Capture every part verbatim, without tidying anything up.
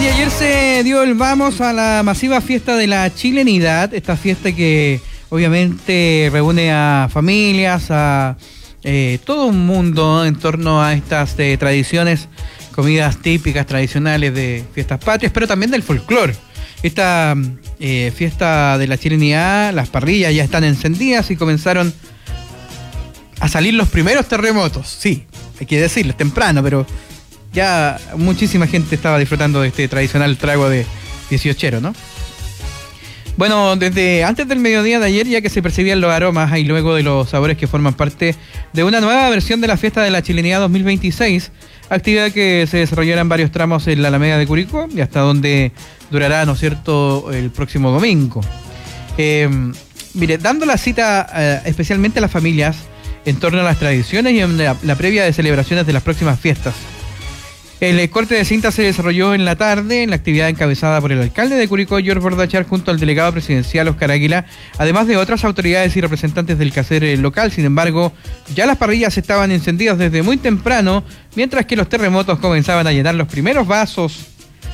Bien, y ayer se dio el vamos a la masiva fiesta de la chilenidad, esta fiesta que obviamente reúne a familias, a eh, todo un mundo en torno a estas eh, tradiciones, comidas típicas, tradicionales de fiestas patrias, pero también del folclore. Esta eh, fiesta de la chilenidad, las parrillas ya están encendidas y comenzaron a salir los primeros terremotos. Sí, hay que decirlo, es temprano, pero ya muchísima gente estaba disfrutando de este tradicional trago de dieciochero, ¿no? Bueno, desde antes del mediodía de ayer, ya que se percibían los aromas y luego de los sabores que forman parte de una nueva versión de la fiesta de la chilenidad dos mil veintiséis, actividad que se desarrollará en varios tramos en la Alameda de Curicó y hasta donde durará, ¿no es cierto?, el próximo domingo. Eh, mire, dando la cita eh, especialmente a las familias en torno a las tradiciones y en la, la previa de celebraciones de las próximas fiestas. El corte de cinta se desarrolló en la tarde en la actividad encabezada por el alcalde de Curicó, George Bordachar, junto al delegado presidencial Oscar Águila, además de otras autoridades y representantes del quehacer local. Sin embargo, ya las parrillas estaban encendidas desde muy temprano, mientras que los terremotos comenzaban a llenar los primeros vasos.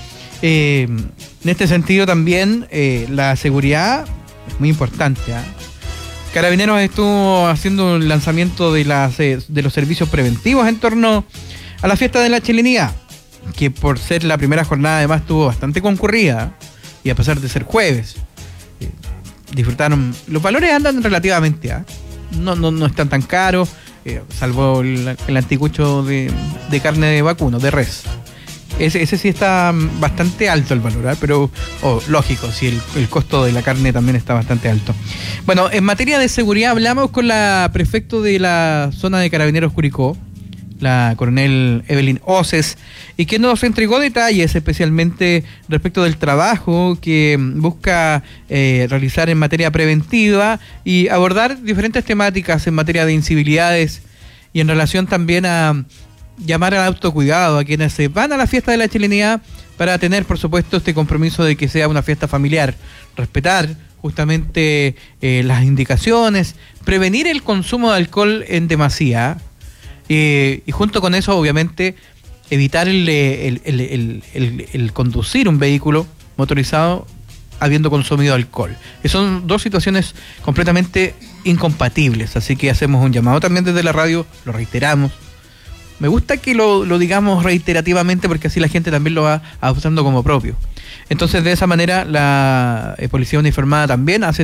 Eh, en este sentido también eh, la seguridad es muy importante, ¿eh? Carabineros estuvo haciendo un lanzamiento de, las, eh, de los servicios preventivos en torno a la fiesta de la chilenidad, que por ser la primera jornada además estuvo bastante concurrida, y a pesar de ser jueves, eh, disfrutaron. Los valores andan relativamente, ¿eh? no, no, no están tan caros, eh, salvo el, el anticucho de, de carne de vacuno, de res. Ese, ese sí está bastante alto el valor, ¿eh? Pero oh, lógico, sí, el, el costo de la carne también está bastante alto. Bueno, en materia de seguridad hablamos con la prefecto de la zona de Carabineros Curicó, la coronel Evelyn Oces, y que nos entregó detalles especialmente respecto del trabajo que busca eh, realizar en materia preventiva y abordar diferentes temáticas en materia de incivilidades y en relación también a llamar al autocuidado a quienes se van a la fiesta de la chilenidad para tener, por supuesto, este compromiso de que sea una fiesta familiar, respetar justamente eh, las indicaciones, prevenir el consumo de alcohol en demasía. Eh, y junto con eso, obviamente, evitar el, el, el, el, el, el conducir un vehículo motorizado habiendo consumido alcohol. Que son dos situaciones completamente incompatibles. Así que hacemos un llamado también desde la radio, lo reiteramos. Me gusta que lo, lo digamos reiterativamente porque así la gente también lo va adoptando como propio. Entonces, de esa manera, la eh, Policía Uniformada también hace